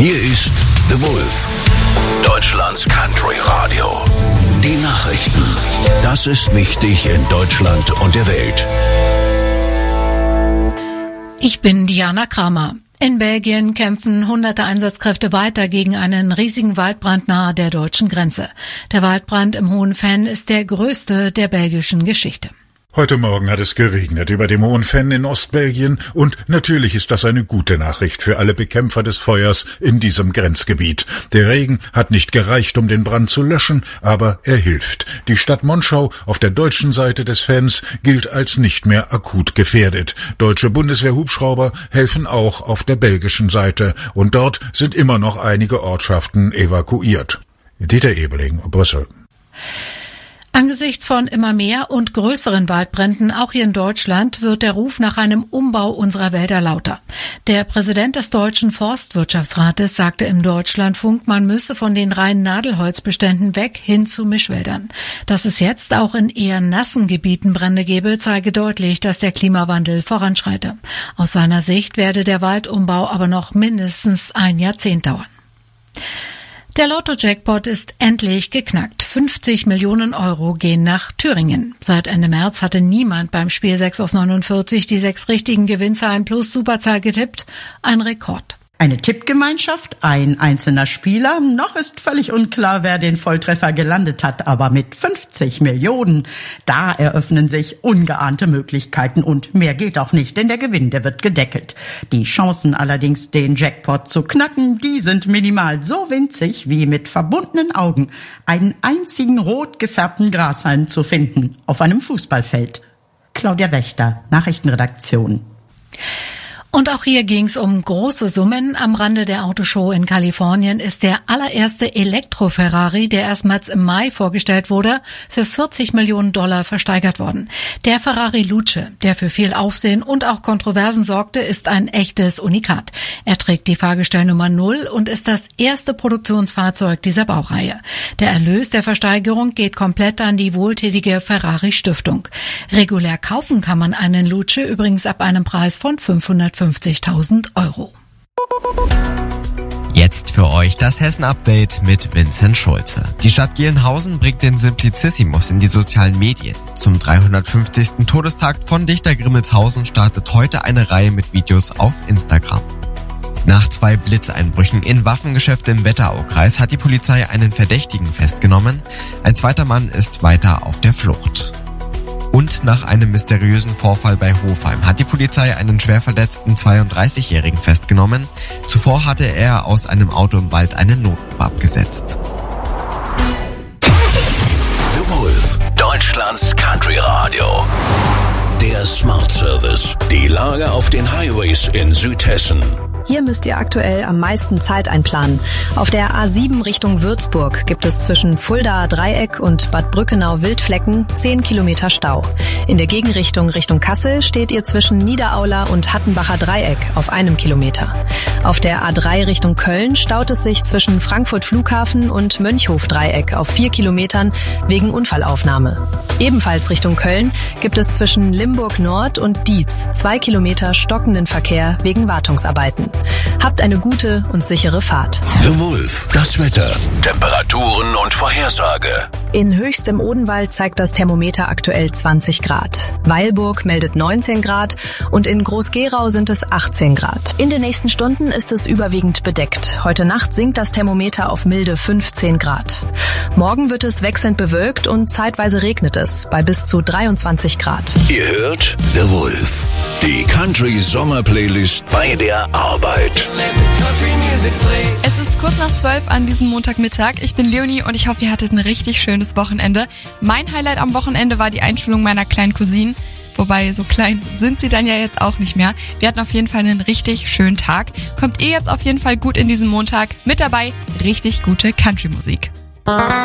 Hier ist The Wolf, Deutschlands Country Radio. Die Nachrichten. Das ist wichtig in Deutschland und der Welt. Ich bin Diana Kramer. In Belgien kämpfen hunderte Einsatzkräfte weiter gegen einen riesigen Waldbrand nahe der deutschen Grenze. Der Waldbrand im Hohen Venn ist der größte der belgischen Geschichte. Heute Morgen hat es geregnet über dem Hohen Venn in Ostbelgien und natürlich ist das eine gute Nachricht für alle Bekämpfer des Feuers in diesem Grenzgebiet. Der Regen hat nicht gereicht, um den Brand zu löschen, aber er hilft. Die Stadt Monschau auf der deutschen Seite des Venns gilt als nicht mehr akut gefährdet. Deutsche Bundeswehr-Hubschrauber helfen auch auf der belgischen Seite und dort sind immer noch einige Ortschaften evakuiert. Dieter Ebeling, Brüssel. Angesichts von immer mehr und größeren Waldbränden, auch hier in Deutschland, wird der Ruf nach einem Umbau unserer Wälder lauter. Der Präsident des Deutschen Forstwirtschaftsrates sagte im Deutschlandfunk, man müsse von den reinen Nadelholzbeständen weg hin zu Mischwäldern. Dass es jetzt auch in eher nassen Gebieten Brände gebe, zeige deutlich, dass der Klimawandel voranschreite. Aus seiner Sicht werde der Waldumbau aber noch mindestens ein Jahrzehnt dauern. Der Lotto-Jackpot ist endlich geknackt. 50 Millionen Euro gehen nach Thüringen. Seit Ende März hatte niemand beim Spiel 6 aus 49 die 6 richtigen Gewinnzahlen plus Superzahl getippt. Ein Rekord. Eine Tippgemeinschaft, ein einzelner Spieler. Noch ist völlig unklar, wer den Volltreffer gelandet hat. Aber mit 50 Millionen, da eröffnen sich ungeahnte Möglichkeiten. Und mehr geht auch nicht, denn der Gewinn, der wird gedeckelt. Die Chancen allerdings, den Jackpot zu knacken, die sind minimal. So winzig wie mit verbundenen Augen einen einzigen rot gefärbten Grashalm zu finden auf einem Fußballfeld. Claudia Wächter, Nachrichtenredaktion. Und auch hier ging's um große Summen. Am Rande der Autoshow in Kalifornien ist der allererste Elektro-Ferrari, der erstmals im Mai vorgestellt wurde, für 40 Millionen Dollar versteigert worden. Der Ferrari Luce, der für viel Aufsehen und auch Kontroversen sorgte, ist ein echtes Unikat. Er trägt die Fahrgestellnummer 0 und ist das erste Produktionsfahrzeug dieser Baureihe. Der Erlös der Versteigerung geht komplett an die wohltätige Ferrari-Stiftung. Regulär kaufen kann man einen Luce übrigens ab einem Preis von 550.000 Euro. Jetzt für euch das Hessen-Update mit Vincent Schulze. Die Stadt Gelnhausen bringt den Simplicissimus in die sozialen Medien. Zum 350. Todestag von Dichter Grimmelshausen startet heute eine Reihe mit Videos auf Instagram. Nach 2 Blitzeinbrüchen in Waffengeschäfte im Wetteraukreis hat die Polizei einen Verdächtigen festgenommen. Ein zweiter Mann ist weiter auf der Flucht. Und nach einem mysteriösen Vorfall bei Hofheim hat die Polizei einen schwer verletzten 32-Jährigen festgenommen. Zuvor hatte er aus einem Auto im Wald einen Notruf abgesetzt. The Wolf, Deutschlands Country Radio. Der Smart Service. Die Lage auf den Highways in Südhessen. Hier müsst ihr aktuell am meisten Zeit einplanen. Auf der A7 Richtung Würzburg gibt es zwischen Fuldaer Dreieck und Bad Brückenau-Wildflecken 10 Kilometer Stau. In der Gegenrichtung Richtung Kassel steht ihr zwischen Niederaula und Hattenbacher Dreieck auf 1 Kilometer. Auf der A3 Richtung Köln staut es sich zwischen Frankfurt Flughafen und Mönchhof Dreieck auf 4 Kilometern wegen Unfallaufnahme. Ebenfalls Richtung Köln gibt es zwischen Limburg Nord und Dietz 2 Kilometer stockenden Verkehr wegen Wartungsarbeiten. Habt eine gute und sichere Fahrt. The Wolf, das Wetter, Temperaturen und Vorhersage. In Höchst im Odenwald zeigt das Thermometer aktuell 20 Grad. Weilburg meldet 19 Grad und in Groß-Gerau sind es 18 Grad. In den nächsten Stunden ist es überwiegend bedeckt. Heute Nacht sinkt das Thermometer auf milde 15 Grad. Morgen wird es wechselnd bewölkt und zeitweise regnet es bei bis zu 23 Grad. Ihr hört The Wolf, die Country-Sommer-Playlist bei der Arbeit. Es ist kurz nach 12 an diesem Montagmittag. Ich bin Leonie und ich hoffe, ihr hattet ein richtig schönes Wochenende. Mein Highlight am Wochenende war die Einschulung meiner kleinen Cousine. Wobei, so klein sind sie dann ja jetzt auch nicht mehr. Wir hatten auf jeden Fall einen richtig schönen Tag. Kommt ihr jetzt auf jeden Fall gut in diesen Montag. Mit dabei richtig gute Country-Musik.